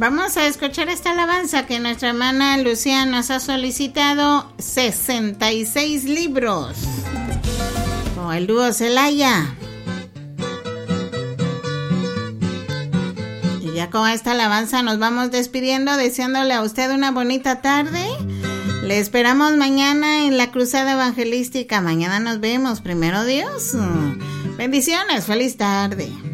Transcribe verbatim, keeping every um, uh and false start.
Vamos a escuchar esta alabanza que nuestra hermana Lucía nos ha solicitado. sesenta y seis libros. Con el dúo Celaya. Y ya con esta alabanza nos vamos despidiendo, deseándole a usted una bonita tarde. Le esperamos mañana en la Cruzada Evangelística. Mañana nos vemos, primero Dios. Bendiciones, feliz tarde.